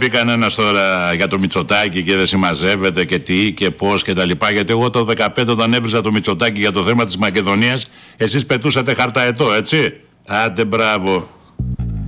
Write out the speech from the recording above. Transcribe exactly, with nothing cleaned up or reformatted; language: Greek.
κανένα τώρα για το Μητσοτάκη και δεν συμμαζεύεται και τι και πώς και τα λοιπά. Γιατί εγώ το δεκαπέντε όταν έβριζα το Μητσοτάκη για το θέμα της Μακεδονίας, εσείς πετούσατε χαρταετό, έτσι. Άντε μπράβο.